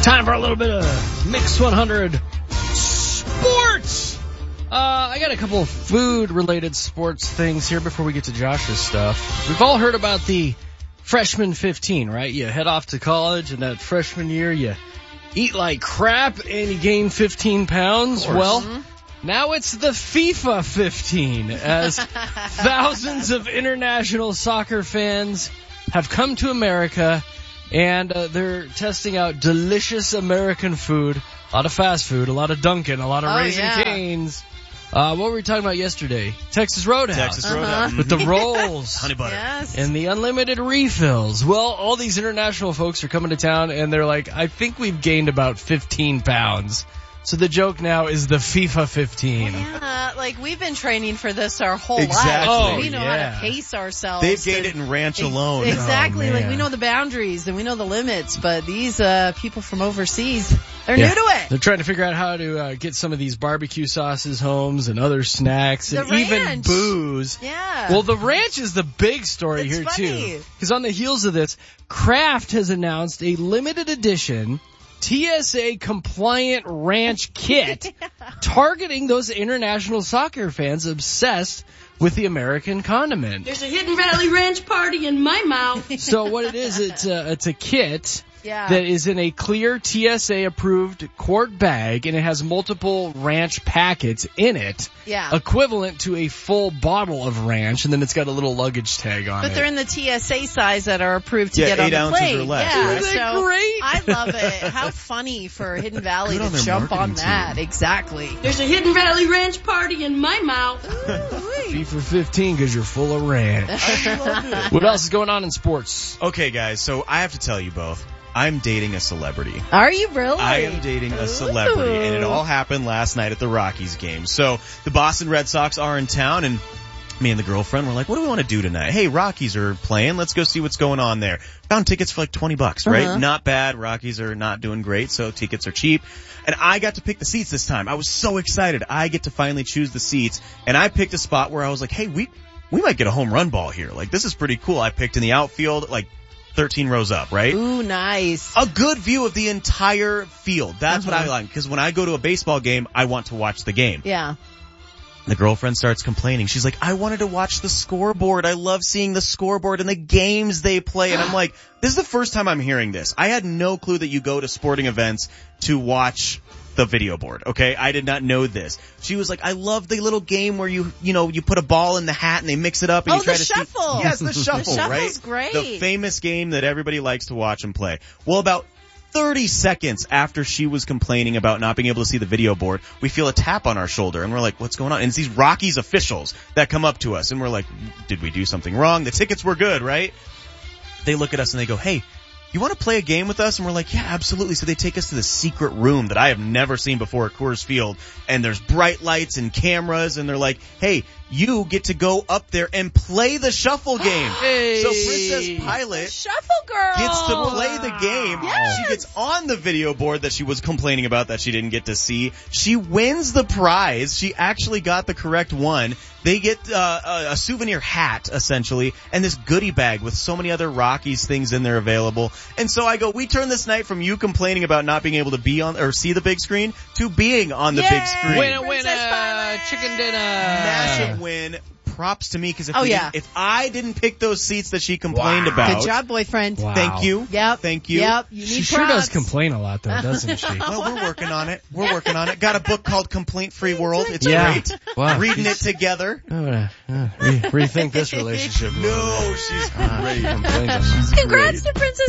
Time for a little bit of Mix 100 Sports. I got a couple of food-related sports things here before we get to Josh's stuff. We've all heard about the freshman 15, right? You head off to college, and that freshman year, you eat like crap, and you gain 15 pounds. Well, now it's the FIFA 15, as thousands of international soccer fans have come to America, and they're testing out delicious American food. A lot of fast food, a lot of Dunkin', a lot of Raising Cane's. What were we talking about yesterday? Texas Roadhouse. With the rolls. Honey butter. Yes. And the unlimited refills. Well, all these international folks are coming to town, and they're like, I think we've gained about 15 pounds. So the joke now is the FIFA 15. Yeah, like we've been training for this our whole Exactly. life. Oh, We know how yeah. to pace ourselves. They've gained it in ranch alone. Exactly. Oh, Like man. we know the boundaries and we know the limits, but these people from overseas, they're new to it. They're trying to figure out how to get some of these barbecue sauces homes and other snacks and The even ranch. booze. Yeah. Well, the ranch is the big story It's here, funny. too. Because on the heels of this, Kraft has announced a limited edition TSA compliant ranch kit targeting those international soccer fans obsessed with the American condiment. There's a Hidden Valley Ranch party in my mouth. So what it is, it's a kit Yeah. that is in a clear TSA approved quart bag, and it has multiple ranch packets in it, Yeah. equivalent to a full bottle of ranch, and then it's got a little luggage tag on it. But they're in the TSA size that are approved to Yeah, get on 8 the ounces plane. or less, Yeah, right? Isn't that so great? I love it. How funny for Hidden Valley Good on to their jump on marketing that. team. Exactly. There's a Hidden Valley Ranch party in my mouth. FIFA 15 because you're full of ranch. I love it. What else is going on in sports? Okay, guys, so I have to tell you both, I'm dating a celebrity. Are you really? I am dating a celebrity, and it all happened last night at the Rockies game. So the Boston Red Sox are in town, and me and the girlfriend were like, what do we want to do tonight? Hey, Rockies are playing. Let's go see what's going on there. Found tickets for like $20, right? Uh-huh. Not bad. Rockies are not doing great, so tickets are cheap. And I got to pick the seats this time. I was so excited. I get to finally choose the seats, and I picked a spot where I was like, hey, we might get a home run ball here. Like, this is pretty cool. I picked in the outfield, like 13 rows up, right? Ooh, nice. A good view of the entire field. That's what I like, because when I go to a baseball game, I want to watch the game. Yeah. The girlfriend starts complaining. She's like, I wanted to watch the scoreboard. I love seeing the scoreboard and the games they play. And I'm like, this is the first time I'm hearing this. I had no clue that you go to sporting events to watch the video board, okay? I did not know this. She was like, I love the little game where you put a ball in the hat and they mix it up and Oh, you try the to shuffle. see. Yes, the shuffle, The right? shuffle's great. The famous game that everybody likes to watch and play. Well, about 30 seconds after she was complaining about not being able to see the video board, we feel a tap on our shoulder, and we're like, what's going on? And it's these Rockies officials that come up to us, and we're like, did we do something wrong? The tickets were good, right? They look at us and they go, hey, you want to play a game with us? And we're like, yeah, absolutely. So they take us to the secret room that I have never seen before at Coors Field, and there's bright lights and cameras, and they're like, hey, you get to go up there and play the shuffle game. Hey. So Princess Pilot Shuffle girl. gets to play the game. Yes. She gets on the video board that she was complaining about that she didn't get to see. She wins the prize. She actually got the correct one. They get a souvenir hat, essentially, and this goodie bag with so many other Rockies things in there available. And so I go, we turn this night from you complaining about not being able to be on or see the big screen to being on the big screen. Winner, Princess Pilot. chicken dinner. Massive win. Props to me, because Oh, yeah. if I didn't pick those seats that she complained about. Good job, boyfriend. Wow. Thank you. Yep. Thank you. Yep. You need She sure does props. complain a lot, though, doesn't she? Well, we're working on it. We're working on it. Got a book called Complaint Free World. It's Yeah. great. Wow. Reading it together. I'm gonna rethink this relationship. a little bit. No, she's Ah, great. she complains a lot. Congrats to Princess